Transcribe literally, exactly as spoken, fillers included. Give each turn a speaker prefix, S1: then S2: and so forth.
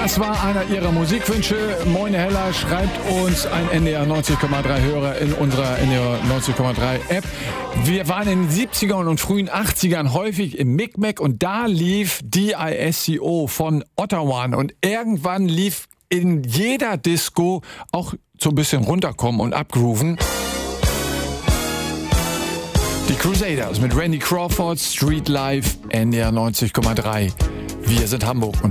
S1: Das war einer Ihrer Musikwünsche. Moine Hella schreibt uns ein N D R neunzig Komma drei Hörer in unserer N D R neunzig Komma drei App. Wir waren in den siebzigern und frühen achtzigern häufig im Micmac und da lief D I S C O von Ottawa und irgendwann lief in jeder Disco auch so ein bisschen runterkommen und abgrooven. Die Crusaders mit Randy Crawford, Street Life, N D R neunzig Komma drei. Wir sind Hamburg.